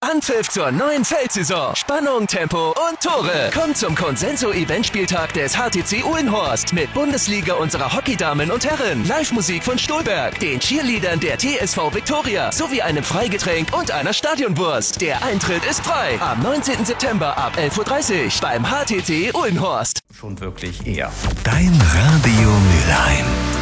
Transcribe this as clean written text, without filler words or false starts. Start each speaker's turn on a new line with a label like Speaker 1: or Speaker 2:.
Speaker 1: Anpfiff zur neuen Feldsaison. Spannung, Tempo und Tore. Kommt zum Consenso-Eventspieltag des HTC Uhlenhorst mit Bundesliga unserer Hockeydamen und Herren, Live-Musik von Stolberg, den Cheerleadern der TSV Viktoria sowie einem Freigetränk und einer Stadionwurst. Der Eintritt ist frei. Am 19. September ab 11:30 Uhr beim HTC Uhlenhorst.
Speaker 2: Schon wirklich eher.
Speaker 3: Dein Radio Mülheim.